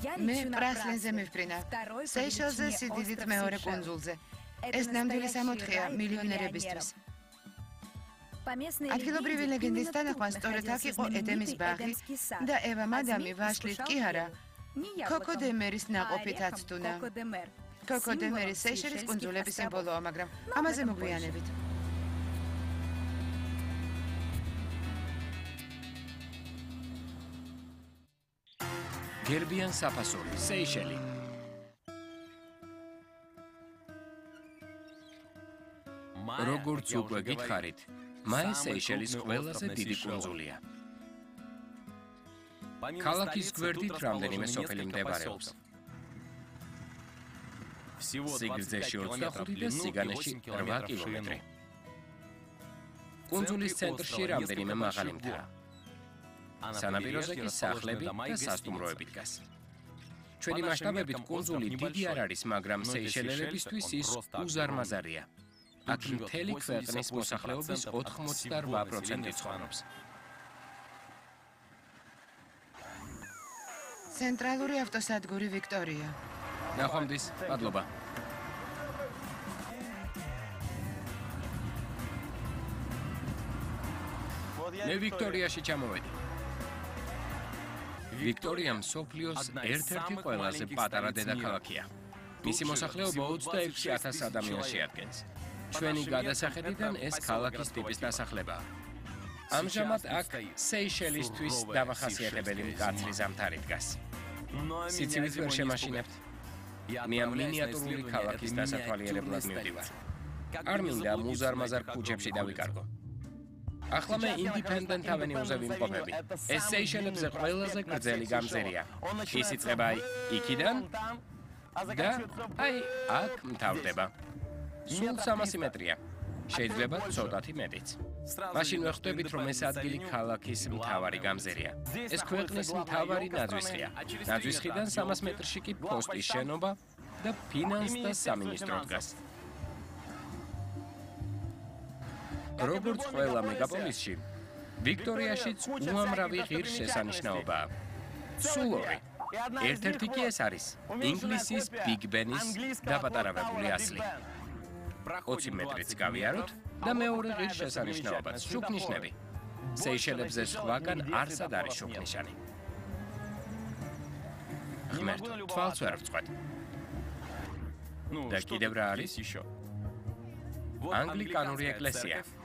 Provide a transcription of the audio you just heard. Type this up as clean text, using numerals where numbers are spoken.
მე პრასლენზე მივფრინა. სეიშელზე სიდიდით მეორე კუნძულზე. ეს ნამდვილი სამოთხეა მილიონერებისთვის. ადგილობრივი ლეგენდის თანახმად სწორედ აქ იყო ედემის ბაღი და ევა მადამი ვაშლით კი არა, კოკო დე მერის ნაყოფით აცდუნა. კოკო დე მერი სეიშელის კუნძულების სიმბოლოა, მაგრამ ამაზე მოგვიანებით. გერბიან საფასური, სეიშელი. როგორც უკვე გითხარით, მაე სეიშელის ყველაზე დიდი კუნძულია. ქალაქის გვერდით რამდენიმე სოფელი მდებარეობს. სიგრძეში 25 და სიგანეში 8 კილომეტრი. კუნძულის ცენტრში რამდენიმე მაღალი მთა. სანაპიროზე კი სახლები და სასტუმროები დგას. ჩვენი მასშტაბებით კუნძული დიდი არ არის, მაგრამ სეიშელელებისთვის ის უზარმაზარია. აქ მთელი ქვეყნის მოსახლეობის 88% ცხოვრობს. ცენტრალური ავტოსადგური ვიქტორია. ნახვამდის, მადლობა. მე ვიქტორიაში ჩამოვედი. ვიქტორია მსოფლიოს ერთ-ერთი ყველაზე პატარა დედაქალაქია. მისი მოსახლეობა 26,000 ადამიანს შეადგენს. ჩვენი გადასახედიდან ეს ქალაქის ტიპის დასახლებაა. ამჟამად აქ სეიშელისთვის დამახასიათებელი მკაცრი ზამთარი დგას. სიცივით ვერ შემაშინებთ. მე ამ მინიატურული ქალაქის დასათვალიერებლად მივდივარ. არ მინდა მუზარმაზარ ქუჩებში დავიკარგო. ახლა მე ინდიპენდენტ ავენიუზე ვიმყოფები. ეს სეიშელებზე ყველაზე გრძელი გამზერია. ის იწყება იქიდან და აქ მთავრდება. სულ 300 მეტრია. შეიძლება ცოტათი მეტიც. მაშინ ვხვდებით, რომ ეს ადგილი ქალაქის მთავარი გამზერია. ეს ქვეყნის მთავარი ნაძვისხეა. ნაძვისხიდან 300 მეტრში კი პოსტის შენობა და ფინანსთა სამინისტრო დგას. როგორც ყველა მეგაპოლისში, ვიქტორიაშიც უამრავი ღირსშესანიშნაობაა. სულ ორი. ერთ-ერთი კი ეს არის ინგლისის ბიგ ბენის დაპატარავებული ასლი. 20 მეტრიც გავიაროთ და მეორე ღირსშესანიშნაობაც შუქნიშნები. სეიშელებზე სხვაგან არსად არის შუქნიშანი. ღმერთო, თვალს ვერ ვწყვეტ. და კიდევ რა არის? ანგლიკანური ეკლესია.